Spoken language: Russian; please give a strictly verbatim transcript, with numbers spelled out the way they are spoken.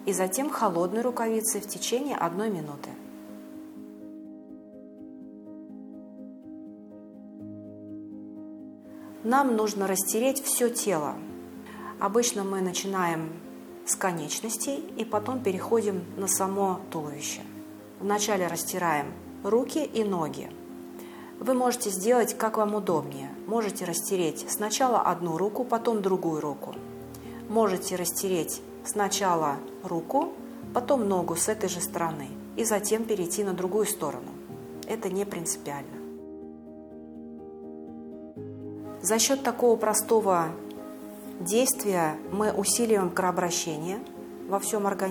и затем холодной рукавицей в течение одной минуты. Нам нужно растереть все тело. Обычно мы начинаем с конечностей и потом переходим на само туловище. Вначале растираем руки и ноги. Вы можете сделать, как вам удобнее. Можете растереть сначала одну руку, потом другую руку. Можете растереть сначала руку, потом ногу с этой же стороны и затем перейти на другую сторону. Это не принципиально. За счет такого простого действия мы усиливаем кровообращение во всем организме.